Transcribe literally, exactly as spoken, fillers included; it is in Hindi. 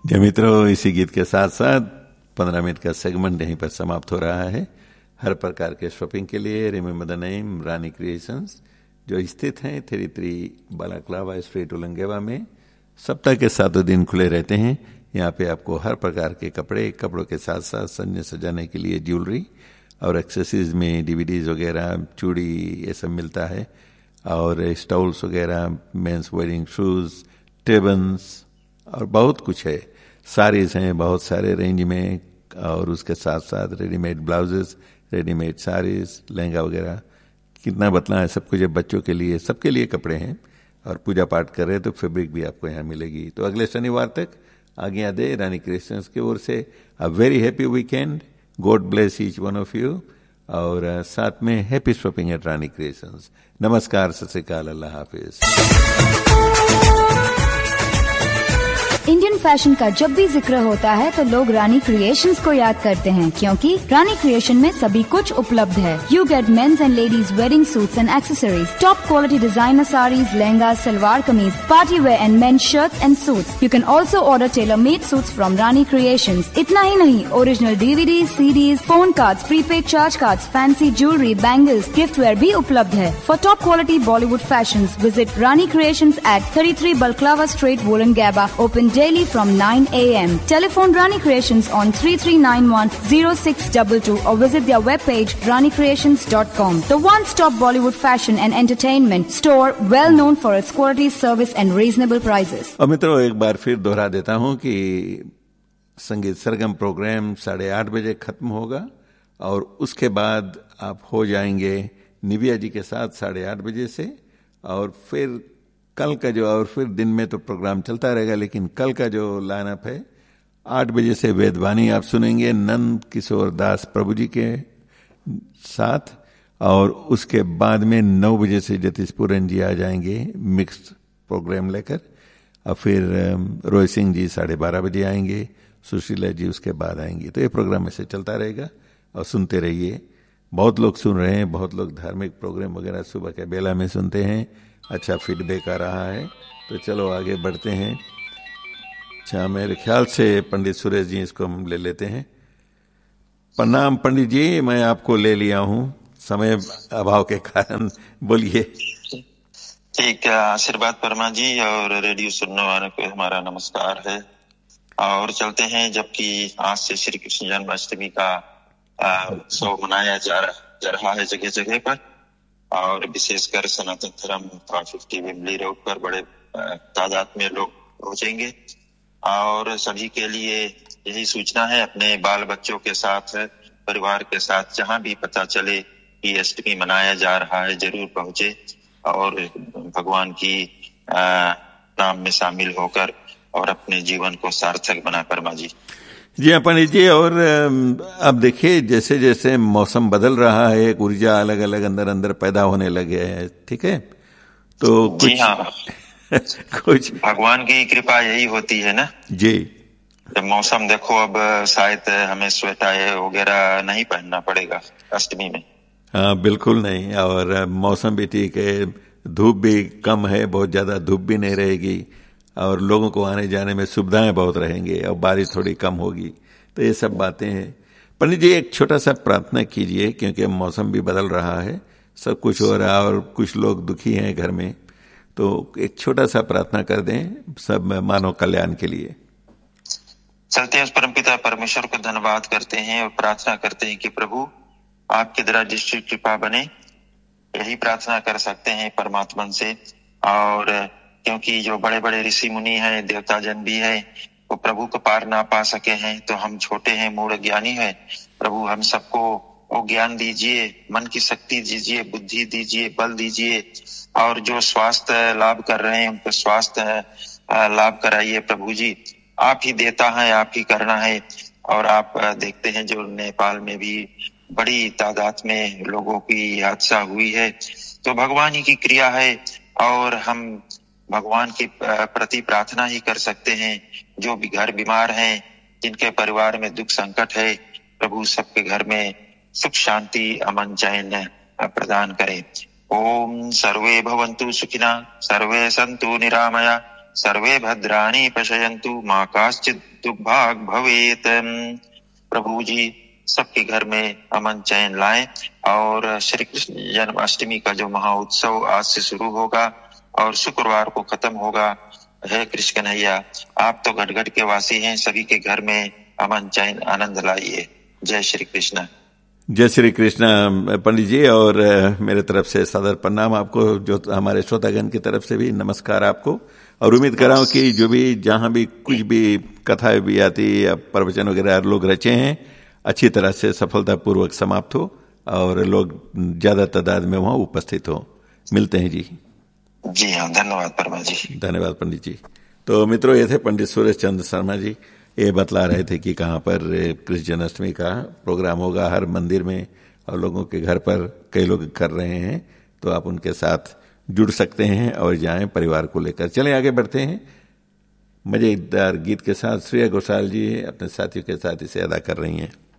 जी मित्रों, इसी गीत के साथ साथ पंद्रह मिनट का सेगमेंट यहीं पर समाप्त हो रहा है। हर प्रकार के शॉपिंग के लिए remember the name Rani creations, जो स्थित हैं थ्री थ्री बालाक्लावा स्ट्रीट उलंगेवा में। सप्ताह के सातों दिन खुले रहते हैं। यहाँ पे आपको हर प्रकार के कपड़े, कपड़ों के साथ साथ सजने सजाने के लिए ज्वेलरी और एक्सेसरीज में डीवीडीज वगैरह, चूड़ी, ये सब मिलता है। और स्टॉल्स वगैरह, मेंस वेयरिंग शूज, टेबन्स और बहुत कुछ है। साड़ीज हैं बहुत सारे रेंज में, और उसके साथ साथ readymade blouses, readymade saris, lehenga वगैरह। कितना बतला है, सब कुछ है बच्चों के लिए, सबके लिए कपड़े हैं। और पूजा पाठ कर रहे हैं तो फैब्रिक भी आपको यहाँ मिलेगी। तो अगले शनिवार तक आज्ञा दे रानी क्रिएशंस की ओर से a very happy weekend. God bless each one of you. और uh, साथ में हैप्पी शॉपिंग एट रानी क्रिएशंस। नमस्कार, सत श्री अकाल, अल्लाह हाफिज। इंडियन फैशन का जब भी जिक्र होता है तो लोग रानी क्रिएशंस को याद करते हैं, क्योंकि रानी क्रिएशन में सभी कुछ उपलब्ध है। You get mains and ladies wedding suits and accessories, top quality designer saris, lehenga, salwar kameez, party wear and main shirts and suits. You can also order tailor made suits from Rani creations. इतना ही नहीं, original DVD, CDs, phone cards, prepaid charge cards, fancy jewellery, bangles, gift where भी उपलब्ध है। For top quality Bollywood fashions, visit Rani creations eight thirty three Balaclava Street, Wollongabba, open daily from nine a m Telephone Rani Creations on three three nine one zero six two two or visit their webpage rani creations dot com. The one-stop Bollywood fashion and entertainment store, well known for its quality, service and reasonable prices. और मित्रों, एक बार फिर दोहरा देता हूं कि संगीत सरगम प्रोग्राम साढ़े आठ बजे खत्म होगा और उसके बाद आप हो जाएंगे निविया जी के साथ साढ़े आठ बजे से। और फिर कल का जो, और फिर दिन में तो प्रोग्राम चलता रहेगा, लेकिन कल का जो लाइनअप है, आठ बजे से वेदवाणी आप सुनेंगे नंद किशोर दास प्रभु जी के साथ। और उसके बाद में नौ बजे से जतीश पूरन जी आ जाएंगे मिक्स्ड प्रोग्राम लेकर। और फिर रोय सिंह जी साढ़े बारह बजे आएंगे, सुशीला जी उसके बाद आएंगे। तो ये प्रोग्राम ऐसे चलता रहेगा और सुनते रहिए। बहुत लोग सुन रहे हैं, बहुत लोग धार्मिक प्रोग्राम वगैरह सुबह के बेला में सुनते हैं। अच्छा फीडबैक आ रहा है, तो चलो आगे बढ़ते हैं। अच्छा, मेरे ख्याल से पंडित सुरेश जी इसको हम ले लेते हैं। प्रणाम पंडित जी, मैं आपको ले लिया हूं समय अभाव के कारण, बोलिए। ठीक है, आशीर्वाद परमा जी और रेडियो सुनने वालों को हमारा नमस्कार है। और चलते हैं, जबकि आज से श्री कृष्ण जन्माष्टमी का उत्सव मनाया जा रहा जा रहा है जगह जगह पर, और विशेषकर सनातन धर्म फिफ्टी विमली रोड पर बड़े तादाद में लोग पहुंचेंगे। और सभी के लिए यही सूचना है, अपने बाल बच्चों के साथ, परिवार के साथ जहां भी पता चले कि अष्टमी मनाया जा रहा है, जरूर पहुंचे और भगवान की नाम में शामिल होकर और अपने जीवन को सार्थक बना। परमा जी जी हाँ पंडित जी। और अब देखिए, जैसे जैसे मौसम बदल रहा है, एक ऊर्जा अलग अलग अंदर अंदर पैदा होने लगे है, ठीक है? तो कुछ, जी हाँ कुछ भगवान की कृपा यही होती है ना जी। जब मौसम देखो, अब शायद हमें स्वेटर वगैरह नहीं पहनना पड़ेगा अष्टमी में। हाँ बिल्कुल नहीं, और मौसम भी ठीक है, धूप भी कम है, बहुत ज्यादा धूप भी नहीं रहेगी, और लोगों को आने जाने में सुविधाएं बहुत रहेंगे, और बारिश थोड़ी कम होगी। तो ये सब बातें हैं। पंडित जी, एक छोटा सा प्रार्थना कीजिए, क्योंकि मौसम भी बदल रहा है, सब कुछ हो रहा है और कुछ लोग दुखी हैं घर में। तो एक छोटा सा प्रार्थना कर दें सब मानव कल्याण के लिए। चलते हैं, उस परमपिता परमेश्वर को धन्यवाद करते हैं और प्रार्थना करते हैं कि प्रभु आपकी द्वारा दृष्टि कृपा बने। यही प्रार्थना कर सकते हैं परमात्मा से। और क्योंकि जो बड़े बड़े ऋषि मुनि हैं, देवता जन भी हैं, वो प्रभु को पार ना पा सके हैं, तो हम छोटे हैं, मूढ़ ज्ञानी हैं। प्रभु हम सबको वो ज्ञान दीजिए, मन की शक्ति दीजिए, बुद्धि दीजिए, बल दीजिए, और जो स्वास्थ्य लाभ कर रहे हैं उनको स्वास्थ्य लाभ कराइए। प्रभु जी आप ही देता है, आप ही करना है। और आप देखते हैं जो नेपाल में भी बड़ी तादाद में लोगों की हादसा हुई है, तो भगवान ही की क्रिया है। और हम भगवान के प्रति प्रार्थना ही कर सकते हैं। जो भी घर बीमार हैं, जिनके परिवार में दुख संकट है, प्रभु सबके घर में सुख शांति अमन चैन प्रदान करें। ओम सर्वे भवन्तु सुखिनः, सर्वे सन्तु निरामया, सर्वे भद्राणि पश्यन्तु मां काश्चित् दुर्भाग् भवेत्। प्रभु जी सबके घर में अमन चैन लाएं और श्री कृष्ण जन्माष्टमी का जो महाउत्सव आज से शुरू होगा और शुक्रवार को खत्म होगा, है कृष्ण कन्हैया आप तो घट घट के वासी हैं, सभी के घर में अमन चैन आनंद लाइए। जय श्री कृष्ण। जय श्री कृष्ण पंडित जी, और मेरे तरफ से सादर प्रणाम आपको, जो हमारे श्रोतागण की तरफ से भी नमस्कार आपको। और उम्मीद कर रहा हूँ कि जो भी जहाँ भी कुछ भी कथाएं भी आती या प्रवचन वगैरह लोग रचे हैं अच्छी तरह से सफलतापूर्वक समाप्त हो और लोग ज्यादा तादाद में वहाँ उपस्थित हो। मिलते हैं जी। जी हाँ, धन्यवाद परमा जी। धन्यवाद पंडित जी। तो मित्रों, ये थे पंडित सुरेश चंद्र शर्मा जी, ये बतला रहे थे कि कहाँ पर कृष्ण जन्माष्टमी का प्रोग्राम होगा, हर मंदिर में और लोगों के घर पर कई लोग कर रहे हैं, तो आप उनके साथ जुड़ सकते हैं और जाएं परिवार को लेकर। चलें आगे बढ़ते हैं मजेदार गीत के साथ। श्रेया घोषाल जी अपने साथियों के साथ इसे अदा कर रही हैं।